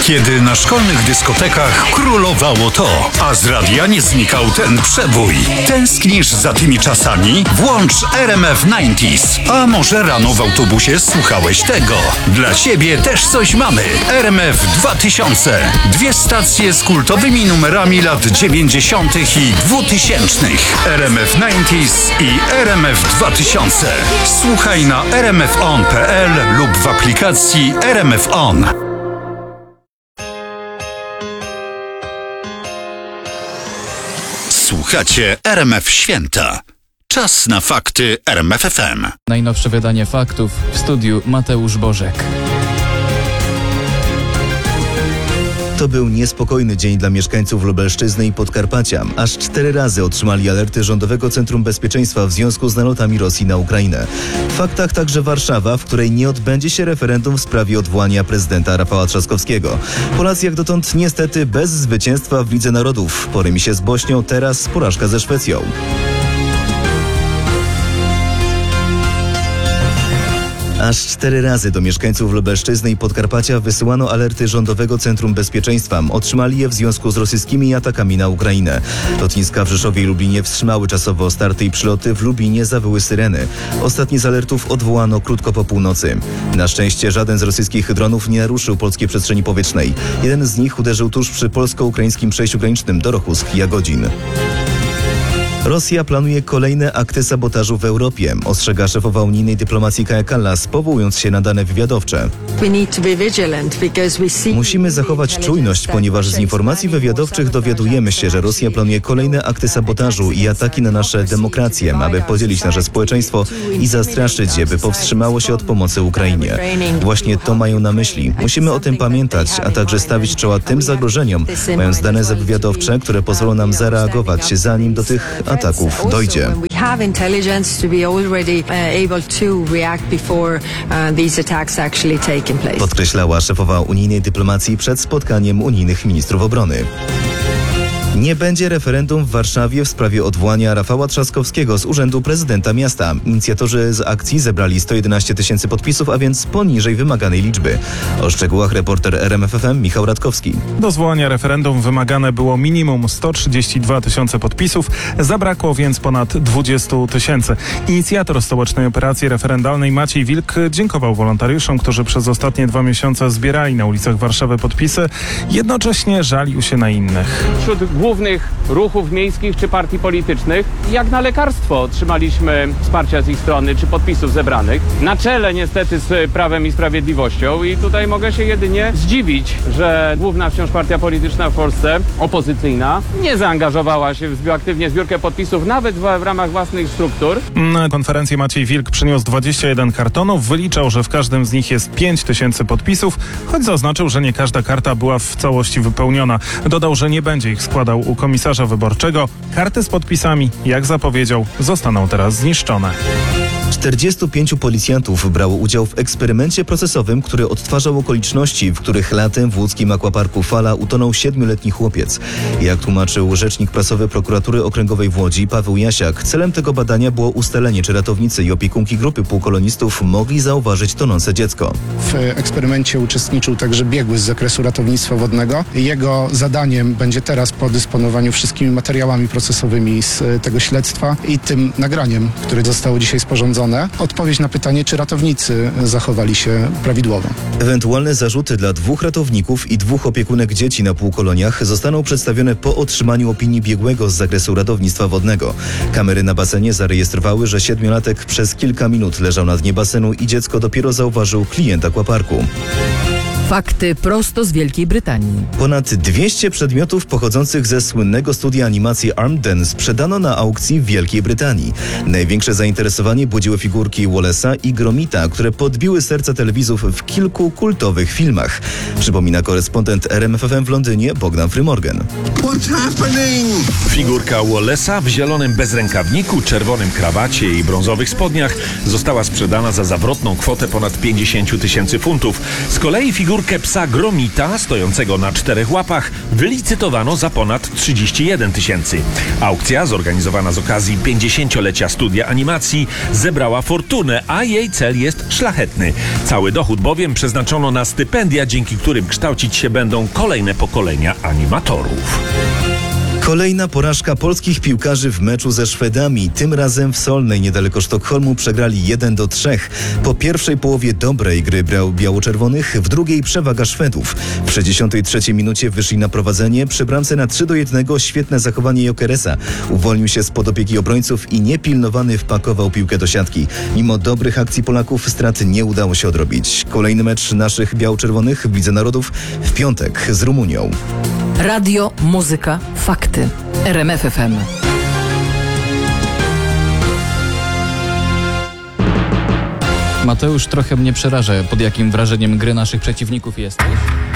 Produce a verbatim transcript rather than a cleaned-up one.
Kiedy na szkolnych dyskotekach królowało to, a z radia nie znikał ten przebój. Tęsknisz za tymi czasami? Włącz R M F dziewięćdziesiąt. A może rano w autobusie słuchałeś tego? Dla ciebie też coś mamy. R M F dwa tysiące. Dwie stacje z kultowymi numerami lat dziewięćdziesiątych i dwutysięcznych. R M F dziewięćdziesiąt i R M F dwa tysiące. Słuchaj na r m f on kropka p l lub w aplikacji R M F On. Słuchacie R M F Święta. Czas na fakty R M F F M. Najnowsze wydanie faktów, w studiu Mateusz Bożek. To był niespokojny dzień dla mieszkańców Lubelszczyzny i Podkarpacia. Aż cztery razy otrzymali alerty Rządowego Centrum Bezpieczeństwa w związku z nalotami Rosji na Ukrainę. W faktach także Warszawa, w której nie odbędzie się referendum w sprawie odwołania prezydenta Rafała Trzaskowskiego. Polacy jak dotąd niestety bez zwycięstwa w Lidze Narodów. Po remisie z Bośnią, teraz porażka ze Szwecją. Aż cztery razy do mieszkańców Lubelszczyzny i Podkarpacia wysyłano alerty Rządowego Centrum Bezpieczeństwa. Otrzymali je w związku z rosyjskimi atakami na Ukrainę. Lotniska w Rzeszowie i Lublinie wstrzymały czasowo starty i przyloty. W Lublinie zawyły syreny. Ostatni z alertów odwołano krótko po północy. Na szczęście żaden z rosyjskich dronów nie naruszył polskiej przestrzeni powietrznej. Jeden z nich uderzył tuż przy polsko-ukraińskim przejściu granicznym Dorochusk-Jagodzin. Rosja planuje kolejne akty sabotażu w Europie, ostrzega szefowa unijnej dyplomacji Kaja Kallas, powołując się na dane wywiadowcze. Musimy zachować czujność, ponieważ z informacji wywiadowczych dowiadujemy się, że Rosja planuje kolejne akty sabotażu i ataki na nasze demokracje, aby podzielić nasze społeczeństwo i zastraszyć je, by powstrzymało się od pomocy Ukrainie. Właśnie to mają na myśli. Musimy o tym pamiętać, a także stawić czoła tym zagrożeniom, mając dane wywiadowcze, które pozwolą nam zareagować, zanim do tych ataków dojdzie. Podkreślała szefowa unijnej dyplomacji przed spotkaniem unijnych ministrów obrony. Nie będzie referendum w Warszawie w sprawie odwołania Rafała Trzaskowskiego z urzędu prezydenta miasta. Inicjatorzy z akcji zebrali sto jedenaście tysięcy podpisów, a więc poniżej wymaganej liczby. O szczegółach reporter R M F F M Michał Radkowski. Do zwołania referendum wymagane było minimum sto trzydzieści dwa tysiące podpisów, zabrakło więc ponad dwadzieścia tysięcy. Inicjator stołecznej operacji referendalnej Maciej Wilk dziękował wolontariuszom, którzy przez ostatnie dwa miesiące zbierali na ulicach Warszawy podpisy, jednocześnie żalił się na innych. Wśród głównych ruchów miejskich czy partii politycznych, jak na lekarstwo otrzymaliśmy wsparcia z ich strony czy podpisów zebranych. Na czele niestety z Prawem i Sprawiedliwością i tutaj mogę się jedynie zdziwić, że główna wciąż partia polityczna w Polsce, opozycyjna, nie zaangażowała się w aktywnie zbiórkę podpisów nawet w, w ramach własnych struktur. Na konferencję Maciej Wilk przyniósł dwadzieścia jeden kartonów, wyliczał, że w każdym z nich jest pięć tysięcy podpisów, choć zaznaczył, że nie każda karta była w całości wypełniona. Dodał, że nie będzie ich składał u komisarza wyborczego. Karty z podpisami, jak zapowiedział, zostaną teraz zniszczone. czterdziestu pięciu policjantów brało udział w eksperymencie procesowym, który odtwarzał okoliczności, w których latem w łódzkim akwaparku Fala utonął siedmioletni chłopiec. Jak tłumaczył rzecznik prasowy Prokuratury Okręgowej w Łodzi Paweł Jasiak, celem tego badania było ustalenie, czy ratownicy i opiekunki grupy półkolonistów mogli zauważyć tonące dziecko. W eksperymencie uczestniczył także biegły z zakresu ratownictwa wodnego. Jego zadaniem będzie teraz po dysponowaniu wszystkimi materiałami procesowymi z tego śledztwa i tym nagraniem, które zostało dzisiaj sporządzone, odpowiedź na pytanie, czy ratownicy zachowali się prawidłowo. Ewentualne zarzuty dla dwóch ratowników i dwóch opiekunek dzieci na półkoloniach zostaną przedstawione po otrzymaniu opinii biegłego z zakresu ratownictwa wodnego. Kamery na basenie zarejestrowały, że siedmiolatek przez kilka minut leżał na dnie basenu i dziecko dopiero zauważył klient akwaparku. Fakty prosto z Wielkiej Brytanii. Ponad dwieście przedmiotów pochodzących ze słynnego studia animacji Armden sprzedano na aukcji w Wielkiej Brytanii. Największe zainteresowanie budziły figurki Wallace'a i Gromita, które podbiły serca telewizów w kilku kultowych filmach. Przypomina korespondent R M F F M w Londynie Bogdan Frymorgan. Figurka Wallace'a w zielonym bezrękawniku, czerwonym krawacie i brązowych spodniach została sprzedana za zawrotną kwotę ponad pięćdziesiąt tysięcy funtów. Z kolei figurka Skórkę psa Gromita, stojącego na czterech łapach, wylicytowano za ponad trzydzieści jeden tysięcy. Aukcja, zorganizowana z okazji pięćdziesięciolecia studia animacji, zebrała fortunę, a jej cel jest szlachetny. Cały dochód bowiem przeznaczono na stypendia, dzięki którym kształcić się będą kolejne pokolenia animatorów. Kolejna porażka polskich piłkarzy w meczu ze Szwedami. Tym razem w Solnej, niedaleko Sztokholmu, przegrali jeden do trzech. Po pierwszej połowie dobrej gry brał biało-czerwonych, w drugiej przewaga Szwedów. W sześćdziesiątej trzeciej minucie wyszli na prowadzenie. Przy bramce na trzy do jednego świetne zachowanie Jokeresa. Uwolnił się spod opieki obrońców i niepilnowany wpakował piłkę do siatki. Mimo dobrych akcji Polaków straty nie udało się odrobić. Kolejny mecz naszych biało-czerwonych w Lidze Narodów w piątek z Rumunią. Radio, muzyka, fakty. R M F F M. Mateusz, trochę mnie przeraża, pod jakim wrażeniem gry naszych przeciwników jesteś.